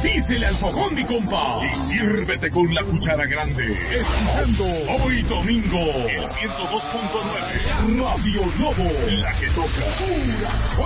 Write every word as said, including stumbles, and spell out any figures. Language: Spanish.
Písele al fogón, mi compa, y sírvete con la cuchara grande. Escuchando hoy domingo, el ciento dos punto nueve, Radio Lobo, la que toca pura